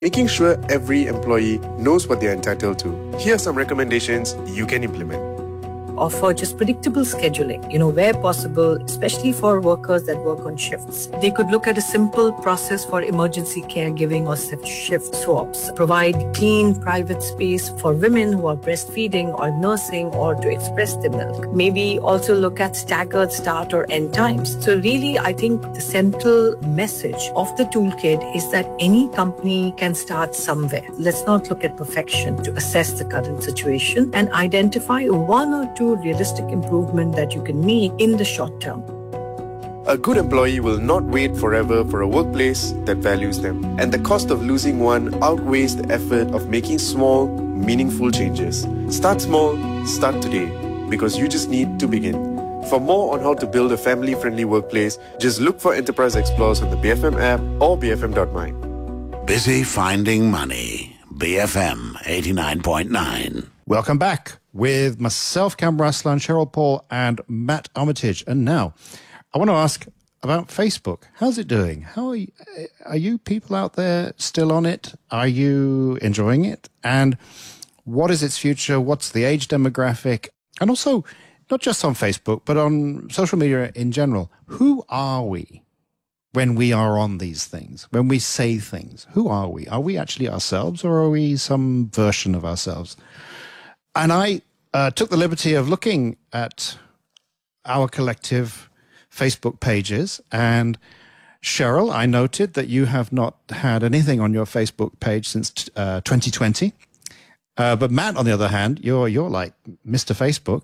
making sure every employee knows what they're entitled to. Here are some recommendations you can implement. Offer just predictable scheduling, where possible, especially for workers that work on shifts. They could look at a simple process for emergency caregiving or shift swaps. Provide clean, private space for women who are breastfeeding or nursing or to express their milk. Maybe also look at staggered start or end times. So really, I think the central message of the toolkit is that any company can start somewhere. Let's not look at perfection to assess the current situation and identify one or two realistic improvement that you can make in the short term. A good employee will not wait forever for a workplace that values them, and the cost of losing one outweighs the effort of making small, meaningful changes. Start small, start today, because you just need to begin. For more on how to build a family-friendly workplace, just look for Enterprise Explorers on the BFM app or bfm.my. Busy finding money. BFM 89.9. Welcome back with myself, Cam Raslan, Cheryl Paul, and Matt Armitage. And now, I want to ask about Facebook. How's it doing? Are you people out there still on it? Are you enjoying it? And what is its future? What's the age demographic? And also, not just on Facebook, but on social media in general, who are we when we are on these things? When we say things, who are we? Are we actually ourselves, or are we some version of ourselves? And I took the liberty of looking at our collective Facebook pages. And Cheryl, I noted that you have not had anything on your Facebook page since 2020. But Matt, on the other hand, you're like Mr. Facebook.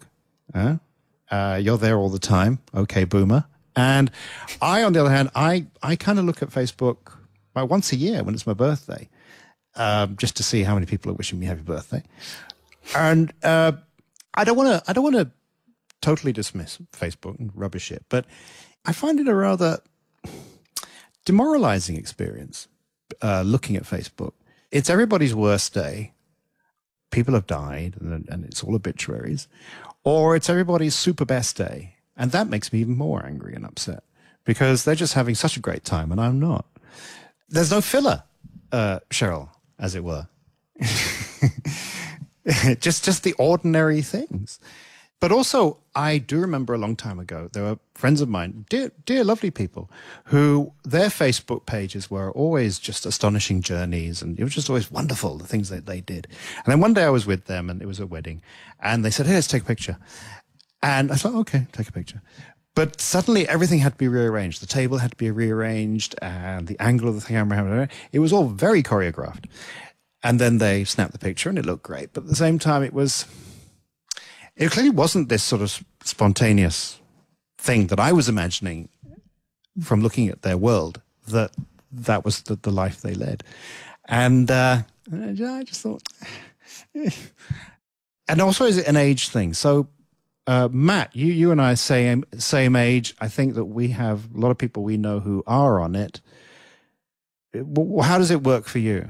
You're there all the time. Okay, boomer. And I, on the other hand, I kind of look at Facebook once a year when it's my birthday, just to see how many people are wishing me happy birthday. And I don't want to totally dismiss Facebook and rubbish it, but I find it a rather demoralizing experience looking at Facebook. It's everybody's worst day. People have died, and it's all obituaries. Or it's everybody's super best day. And that makes me even more angry and upset because they're just having such a great time, and I'm not. There's no filler, Cheryl, as it were. just the ordinary things. But also, I do remember a long time ago, there were friends of mine, dear lovely people, who their Facebook pages were always just astonishing journeys, and it was just always wonderful, the things that they did. And then one day I was with them, and it was a wedding, and they said, hey, let's take a picture. And I thought, okay, take a picture. But suddenly everything had to be rearranged. The table had to be rearranged, and the angle of the camera, it was all very choreographed. And then they snapped the picture, and it looked great. But at the same time, it clearly wasn't this sort of spontaneous thing that I was imagining from looking at their world, that was the life they led. And I just thought, and also is it an age thing? So, Matt, you and I are same age. I think that we have a lot of people we know who are on it. How does it work for you?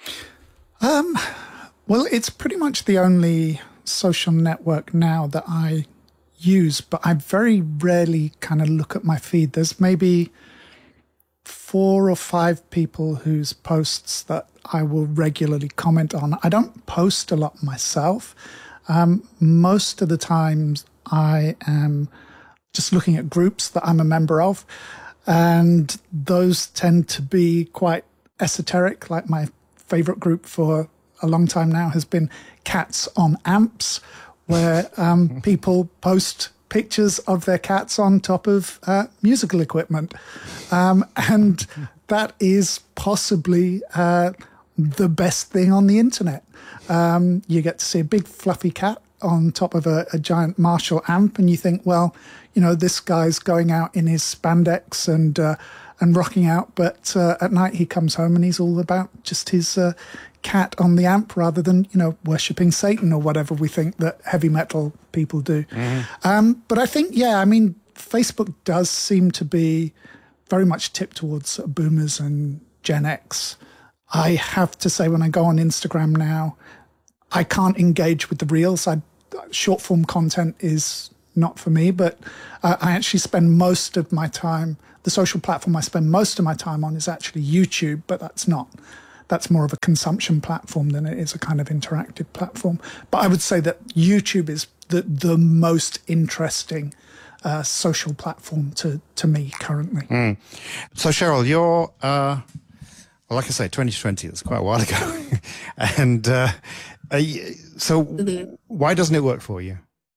Well, it's pretty much the only social network now that I use, but I very rarely kind of look at my feed. There's maybe 4 or 5 people whose posts that I will regularly comment on. I don't post a lot myself. Most of the times I am just looking at groups that I'm a member of, and those tend to be quite esoteric. Like my favorite group for a long time now has been Cats on Amps, where people post pictures of their cats on top of musical equipment. And that is possibly the best thing on the internet. You get to see a big fluffy cat on top of a giant Marshall amp, and you think, well, this guy's going out in his spandex and rocking out, but at night he comes home and he's all about just his cat on the amp rather than, worshipping Satan or whatever we think that heavy metal people do. Mm-hmm. But I think, Facebook does seem to be very much tipped towards boomers and Gen X. I have to say, when I go on Instagram now, I can't engage with the reels. Short form content is not for me, but I actually spend most of my time, the social platform I spend most of my time on is actually YouTube, but that's not that's more of a consumption platform than it is a kind of interactive platform. But I would say that YouTube is the most interesting social platform to me currently. So Cheryl, you're, well, like I say, 2020, that's quite a while ago. And so why doesn't it work for you?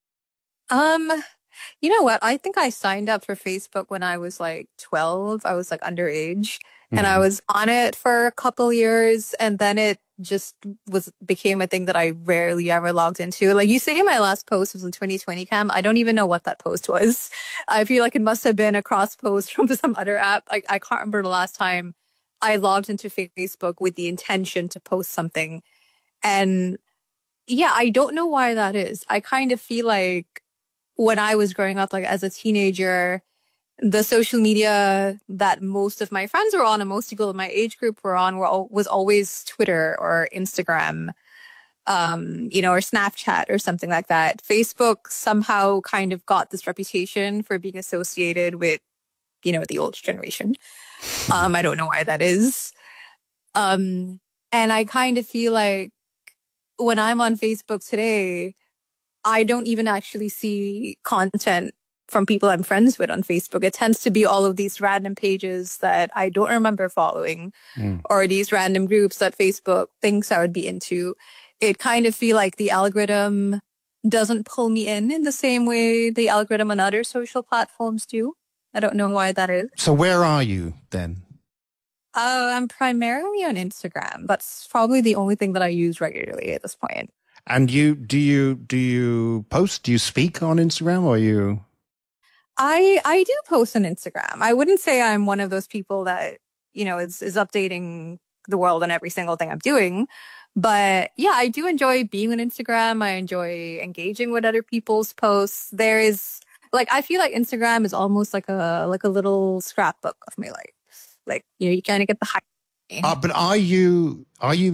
You know what? I think I signed up for Facebook when I was like 12. I was like underage. And I was on it for a couple years, and then it just became a thing that I rarely ever logged into. Like you say, my last post was in 2020, Cam. I don't even know what that post was. I feel like it must have been a cross post from some other app. Like I can't remember the last time I logged into Facebook with the intention to post something. And yeah, I don't know why that is. I kind of feel like when I was growing up, like as a teenager, the social media that most of my friends were on and most people in my age group were on was always Twitter or Instagram, or Snapchat or something like that. Facebook somehow kind of got this reputation for being associated with, the old generation. I don't know why that is. And I kind of feel like when I'm on Facebook today, I don't even actually see content from people I'm friends with on Facebook. It tends to be all of these random pages that I don't remember following or these random groups that Facebook thinks I would be into. It kind of feel like the algorithm doesn't pull me in the same way the algorithm on other social platforms do. I don't know why that is. So where are you then? I'm primarily on Instagram. That's probably the only thing that I use regularly at this point. And do you post? Do you speak on Instagram, or you? I do post on Instagram. I wouldn't say I'm one of those people that, is updating the world on every single thing I'm doing. But yeah, I do enjoy being on Instagram. I enjoy engaging with other people's posts. There is I feel like Instagram is almost like a little scrapbook of my life. Like, you kind of get the hype. But are you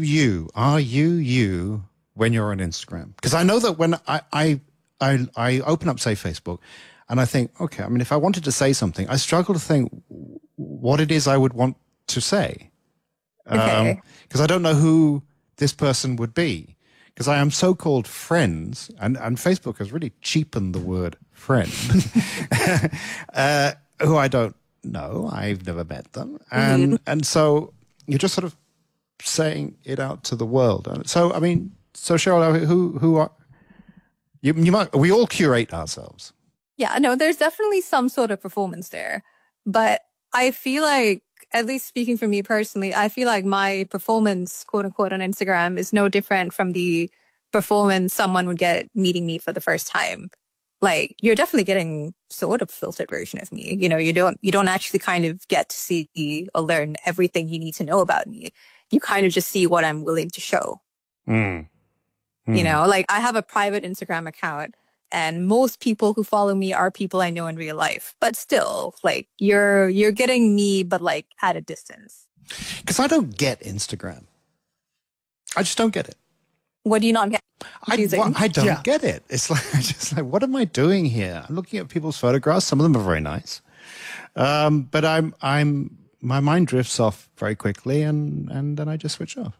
when you're on Instagram? Because I know that when I open up, say, Facebook, and I think, okay, I mean, if I wanted to say something, I struggle to think what it is I would want to say. Because I don't know who this person would be. Because I am so-called friends, and Facebook has really cheapened the word friend, who I don't know. I've never met them. And so you're just sort of saying it out to the world. So, I mean, Cheryl, who are you? We all curate ourselves. Yeah, no, there's definitely some sort of performance there. But I feel like, at least speaking for me personally, I feel like my performance, quote unquote, on Instagram is no different from the performance someone would get meeting me for the first time. Like, you're definitely getting sort of filtered version of me. You don't actually kind of get to see or learn everything you need to know about me. You kind of just see what I'm willing to show. I have a private Instagram account, and most people who follow me are people I know in real life. But still, you're getting me, but at a distance. Because I don't get Instagram. I just don't get it. What do you not get? I don't get it. It's what am I doing here? I'm looking at people's photographs. Some of them are very nice. But my mind drifts off very quickly, and then I just switch off.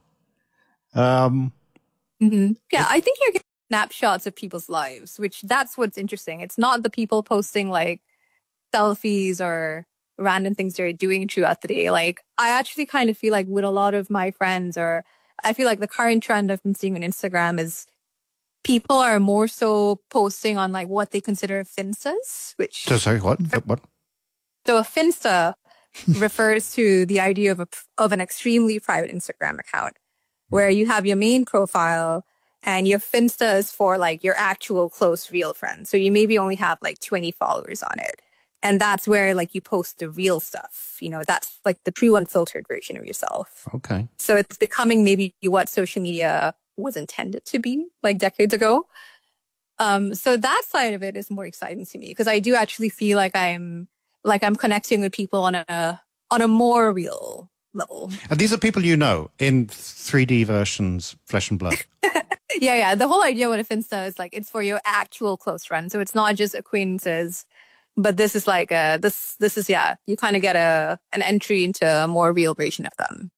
Yeah, I think you're getting snapshots of people's lives, which that's what's interesting. It's not the people posting selfies or random things they're doing throughout the day. I actually kind of feel like with a lot of my friends, or I feel like the current trend I've been seeing on Instagram is people are more so posting on what they consider finstas, which... Sorry, what? So a finsta refers to the idea of an extremely private Instagram account where you have your main profile and your finsta is for your actual close real friends. So you maybe only have 20 followers on it. And that's where you post the real stuff. That's the true unfiltered version of yourself. Okay. So it's becoming maybe what social media was intended to be decades ago. So that side of it is more exciting to me because I do actually feel like I'm connecting with people on a more real level. And these are people in 3D versions, flesh and blood. Yeah. The whole idea with a Finsta is it's for your actual close friends. So it's not just acquaintances, but this is you kind of get an entry into a more real version of them.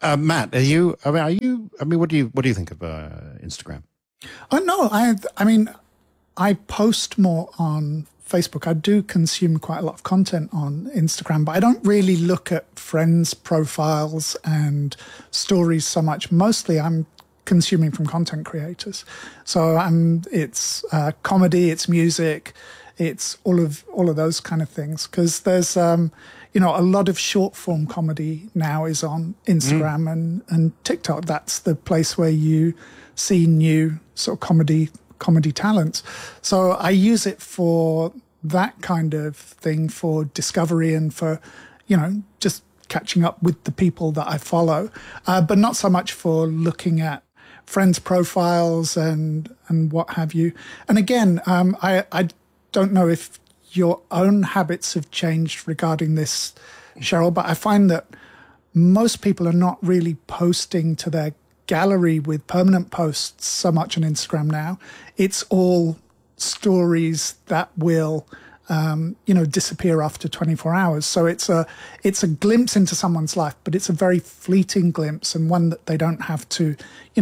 Matt, are you? What do you think of Instagram? Oh no, I mean, I post more on Facebook. I do consume quite a lot of content on Instagram, but I don't really look at friends' profiles and stories so much. Mostly, I'm consuming from content creators. So it's comedy, it's music, it's all of those kind of things. Because there's a lot of short form comedy now is on Instagram and TikTok. That's the place where you see new sort of comedy talents. So I use it for that kind of thing, for discovery and for, just catching up with the people that I follow, but not so much for looking at friends' profiles and what have you. And again, I don't know if your own habits have changed regarding this, Cheryl, but I find that most people are not really posting to their gallery with permanent posts so much on Instagram now. It's all stories that will disappear after 24 hours. So it's a glimpse into someone's life, but it's a very fleeting glimpse and one that they don't have to,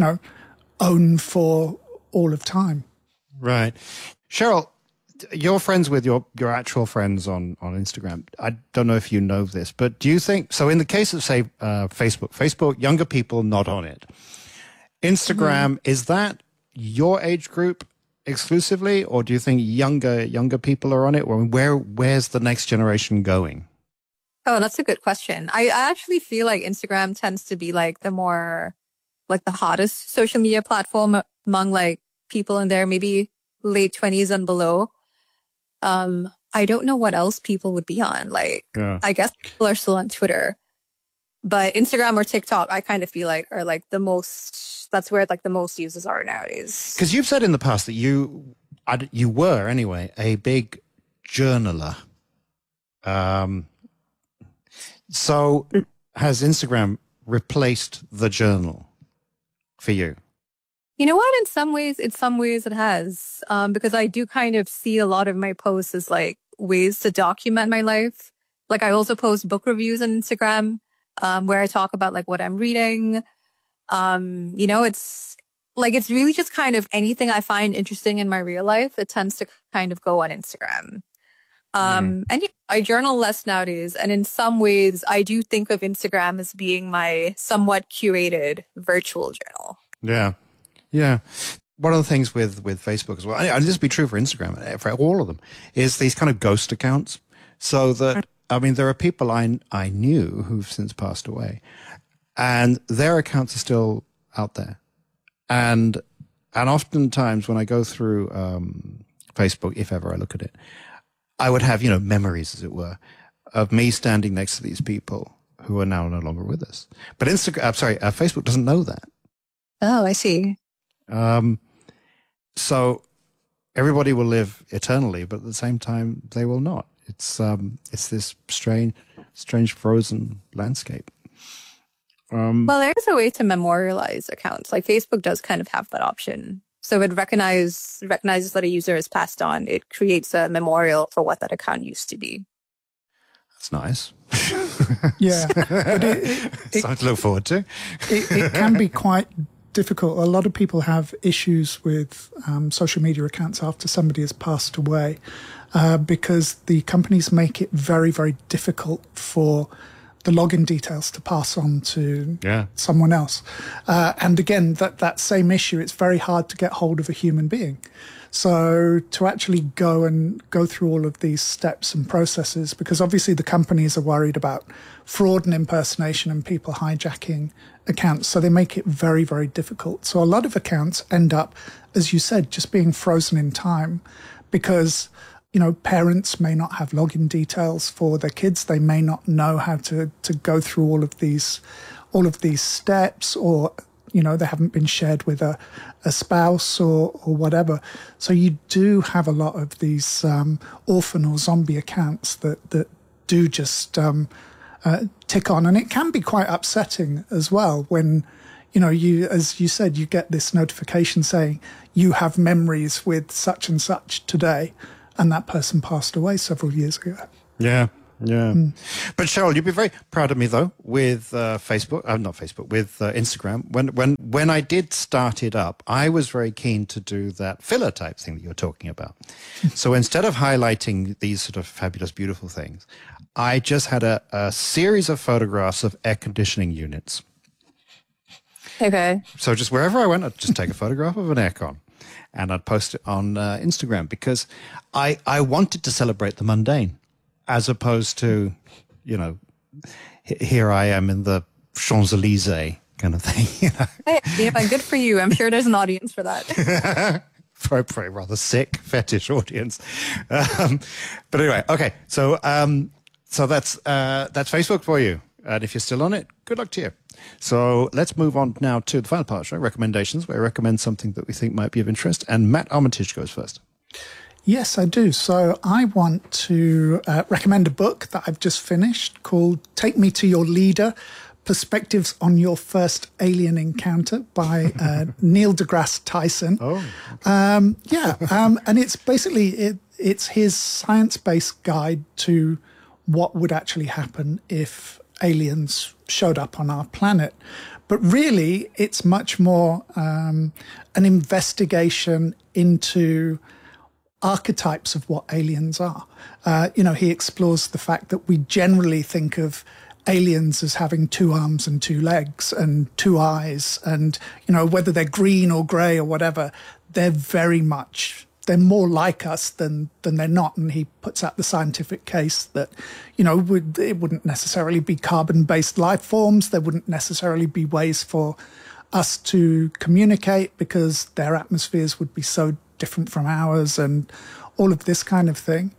own for all of time. Right. Cheryl, you're friends with your actual friends on Instagram. I don't know if you know this, but do you think, so in the case of, say, Facebook, younger people not on it. Instagram, is that your age group exclusively, or do you think younger people are on it? Or where's the next generation going? Oh, that's a good question. I actually feel like Instagram tends to be like the hottest social media platform among like people in their maybe late 20s and below. I don't know what else people would be on. I guess people are still on Twitter, but Instagram or TikTok, I kind of feel like are like the most, that's where like the most users are nowadays. Because you've said in the past that you were anyway, a big journaler. So has Instagram replaced the journal for you? You know what? In some ways it has, because I do kind of see a lot of my posts as like ways to document my life. Like I also post book reviews on Instagram, where I talk about like what I'm reading. It's really just kind of anything I find interesting in my real life. It tends to kind of go on Instagram. I journal less nowadays. And in some ways I do think of Instagram as being my somewhat curated virtual journal. Yeah. Yeah. One of the things with Facebook as well, and this would be true for Instagram, for all of them, is these kind of ghost accounts. So that, there are people I knew who've since passed away, and their accounts are still out there. And oftentimes when I go through Facebook, if ever I look at it, I would have, memories, as it were, of me standing next to these people who are now no longer with us. But Facebook doesn't know that. Oh, I see. So everybody will live eternally, but at the same time, they will not. It's this strange frozen landscape. Well, there's a way to memorialize accounts. Like Facebook does kind of have that option. So it recognizes that a user has passed on. It creates a memorial for what that account used to be. That's nice. Yeah. But something to look forward to. It can be quite difficult. A lot of people have issues with social media accounts after somebody has passed away, because the companies make it very, very difficult for the login details to pass on to someone else. And again, that same issue, it's very hard to get hold of a human being. So to actually go through all of these steps and processes, because obviously the companies are worried about fraud and impersonation and people hijacking accounts. So they make it very, very difficult. So a lot of accounts end up, as you said, just being frozen in time because, parents may not have login details for their kids. They may not know how to go through all of these steps, or, they haven't been shared with a spouse or whatever. So you do have a lot of these orphan or zombie accounts that do just tick on. And it can be quite upsetting as well when, as you said, you get this notification saying you have memories with such and such today, and that person passed away several years ago. Yeah. Yeah. But Cheryl, you'd be very proud of me though with Facebook. Not Facebook, with Instagram. When I did start it up, I was very keen to do that filler type thing that you're talking about. So instead of highlighting these sort of fabulous, beautiful things, I just had a series of photographs of air conditioning units. Okay. So just wherever I went, I'd just take a photograph of an aircon and I'd post it on Instagram because I wanted to celebrate the mundane. As opposed to, here I am in the Champs- Élysées kind of thing. Yeah, good for you. I'm sure there's an audience for that. For a rather sick fetish audience. But anyway, okay. So that's Facebook for you. And if you're still on it, good luck to you. So let's move on now to the final part of the show, recommendations, where I recommend something that we think might be of interest. And Matt Armitage goes first. Yes, I do. So I want to recommend a book that I've just finished called Take Me to Your Leader, Perspectives on Your First Alien Encounter by Neil deGrasse Tyson. Oh. And it's basically, it's his science-based guide to what would actually happen if aliens showed up on our planet. But really, it's much more an investigation into archetypes of what aliens are. He explores the fact that we generally think of aliens as having 2 arms and 2 legs and 2 eyes. And, whether they're green or grey or whatever, they're more like us than they're not. And he puts out the scientific case that, it wouldn't necessarily be carbon-based life forms. There wouldn't necessarily be ways for us to communicate because their atmospheres would be so different from ours and all of this kind of thing.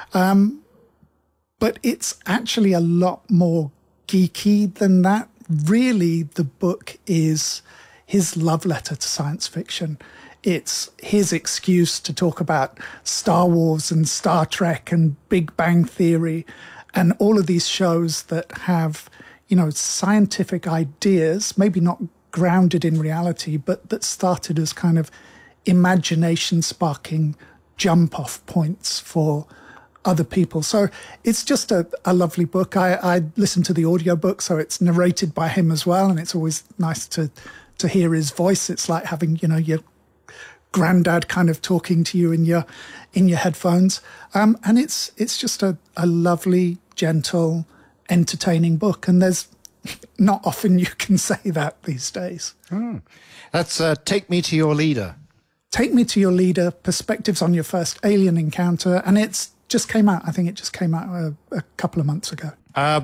But it's actually a lot more geeky than that. Really, the book is his love letter to science fiction. It's his excuse to talk about Star Wars and Star Trek and Big Bang Theory and all of these shows that have, scientific ideas, maybe not grounded in reality, but that started as kind of imagination sparking jump off points for other people. So it's just a lovely book. I listened to the audiobook, so it's narrated by him as well. And it's always nice to hear his voice. It's like having, your granddad kind of talking to you in your headphones. And it's just a lovely, gentle, entertaining book. And there's not often you can say that these days. That's Take Me to Your Leader. Take Me to Your Leader, Perspectives on Your First Alien Encounter. And it's just came out. I think it just came out a couple of months ago.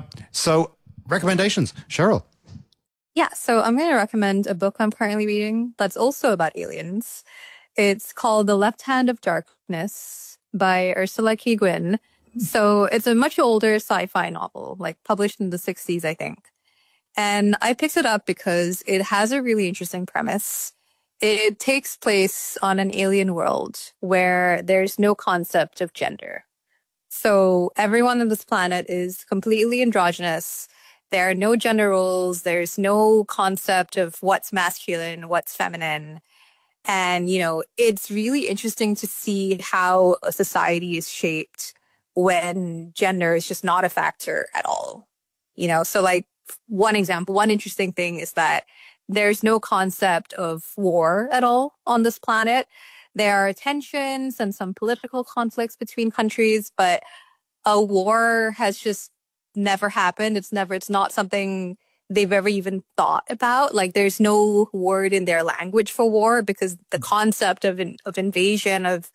So recommendations, Cheryl. Yeah, so I'm going to recommend a book I'm currently reading that's also about aliens. It's called The Left Hand of Darkness by Ursula K. Guin. So it's a much older sci-fi novel, published in the 60s, I think. And I picked it up because it has a really interesting premise. It takes place on an alien world where there's no concept of gender. So everyone on this planet is completely androgynous. There are no gender roles. There's no concept of what's masculine, what's feminine. And, it's really interesting to see how a society is shaped when gender is just not a factor at all. So one example, one interesting thing is that there's no concept of war at all on this planet. There are tensions and some political conflicts between countries, but a war has just never happened. It's not something they've ever even thought about. There's no word in their language for war because the concept of invasion, of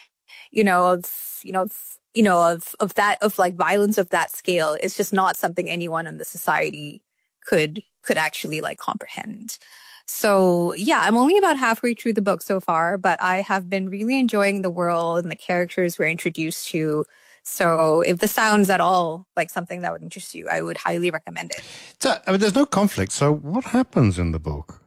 violence of that scale is just not something anyone in the society could actually comprehend. So yeah, I'm only about halfway through the book so far, but I have been really enjoying the world and the characters we're introduced to. So if this sounds at all like something that would interest you, I would highly recommend it. So, there's no conflict. So what happens in the book?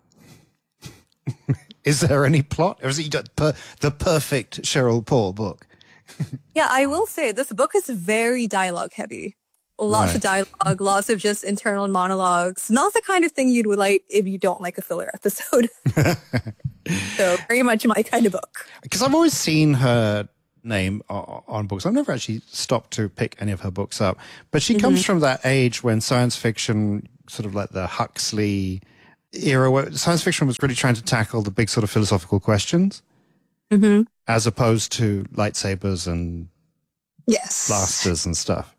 Is there any plot? Or is it the perfect Cheryl Paul book? Yeah, I will say this book is very dialogue heavy. Lots of dialogue, lots of just internal monologues. Not the kind of thing you would like if you don't like a filler episode. So very much my kind of book. Because I've always seen her name on books. I've never actually stopped to pick any of her books up, but she comes from that age when science fiction, sort of like the Huxley era, where science fiction was really trying to tackle the big sort of philosophical questions, as opposed to lightsabers and blasters and stuff.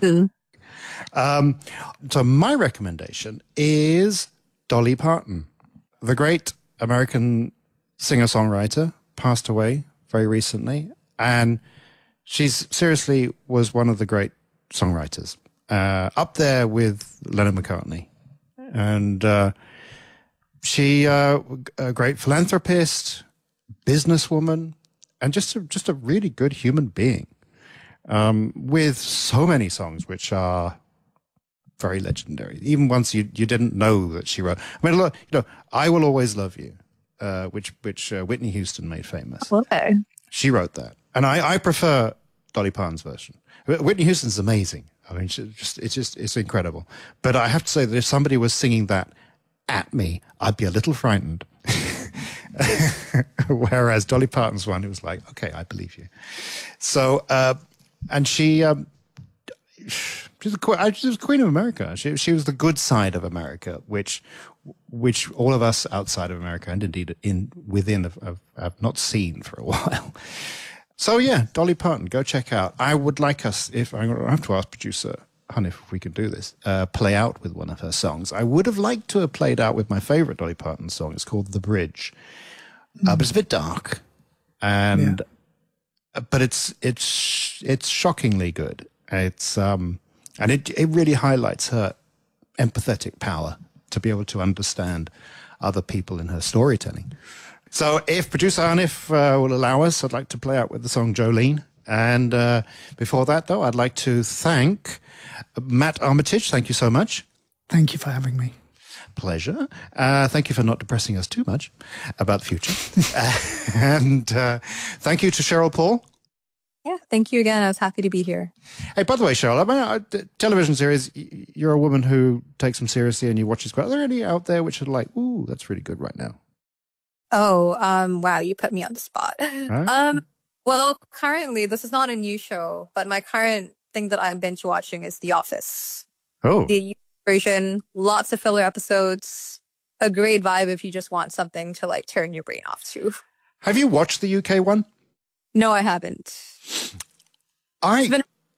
So my recommendation is Dolly Parton, the great American singer-songwriter, passed away very recently, and she's seriously was one of the great songwriters, up there with Lennon McCartney. And she a great philanthropist, businesswoman, and just a really good human being, with so many songs which are very legendary, even ones you didn't know that she wrote. I mean, look, I Will Always Love You, which Whitney Houston made famous. Okay. She wrote that, and I prefer Dolly Parton's version. Whitney Houston's amazing. I mean, it's incredible. But I have to say that if somebody was singing that at me, I'd be a little frightened. Whereas Dolly Parton's one, it was like, okay, I believe you. So, and she was the Queen of America. She was the good side of America, which all of us outside of America and indeed within have not seen for a while. So yeah, Dolly Parton, go check out. I would like us, if I have to ask producer Hanif if we can do this, play out with one of her songs. I would have liked to have played out with my favorite Dolly Parton song. It's called The Bridge, but it's a bit dark, and but it's shockingly good. It's and it really highlights her empathetic power to be able to understand other people in her storytelling. So if producer Hanif will allow us, I'd like to play out with the song Jolene. And before that, though, I'd like to thank Matt Armitage. Thank you so much. Thank you for having me. Pleasure. Thank you for not depressing us too much about the future. And thank you to Cheryl Paul. Yeah, thank you again. I was happy to be here. Hey, by the way, Cheryl, I mean, television series, you're a woman who takes them seriously and you watch this. Are there any out there which are like, ooh, that's really good right now? Oh, wow, you put me on the spot. Right. Well, currently, this is not a new show, but my current thing that I'm binge watching is The Office. Oh. The UK version, lots of filler episodes, a great vibe if you just want something to like turn your brain off to. Have you watched the UK one? No, I haven't. Matt,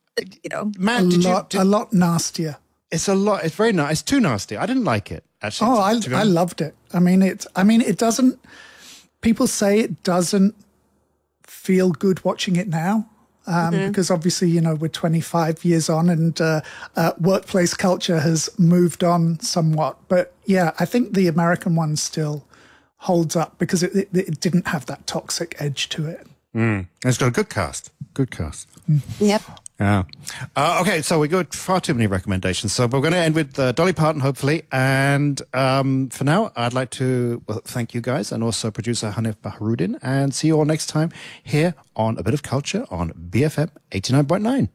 A lot nastier. It's a lot. It's very nice. It's too nasty. I didn't like it, actually. Oh, I loved it. I mean, it doesn't, people say it doesn't feel good watching it now. Because obviously, we're 25 years on and workplace culture has moved on somewhat. But yeah, I think the American one still holds up because it didn't have that toxic edge to it. It's got a good cast. Good cast. Yep. Yeah. Okay, so we got far too many recommendations. So we're going to end with Dolly Parton, hopefully. And for now, I'd like to thank you guys and also producer Hanif Baharuddin. And see you all next time here on A Bit of Culture on BFM 89.9.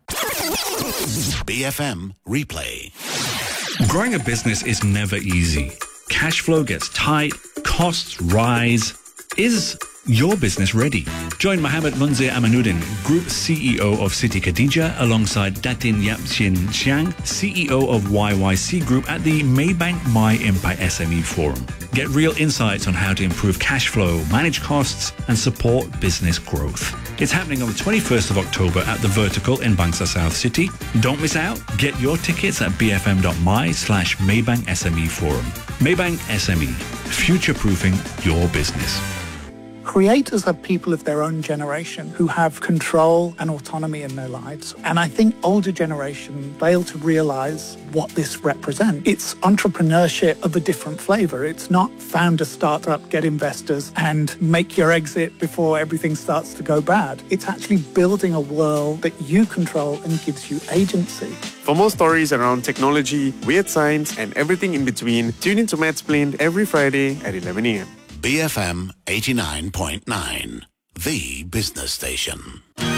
BFM Replay. Growing a business is never easy. Cash flow gets tight, costs rise. Is your business ready? Join Mohammed Munzir Amanuddin, Group CEO of City Khadija, alongside Datin Yapchin Xiang, CEO of YYC Group at the Maybank My Impact SME Forum. Get real insights on how to improve cash flow, manage costs, and support business growth. It's happening on the 21st of October at The Vertical in Bangsa South City. Don't miss out. Get your tickets at bfm.my/Maybank SME Forum. Maybank SME, future-proofing your business. Creators are people of their own generation who have control and autonomy in their lives. And I think older generation fail to realize what this represents. It's entrepreneurship of a different flavor. It's not found a startup, get investors, and make your exit before everything starts to go bad. It's actually building a world that you control and gives you agency. For more stories around technology, weird science, and everything in between, tune into Matsplained every Friday at 11 a.m. BFM 89.9, the business station.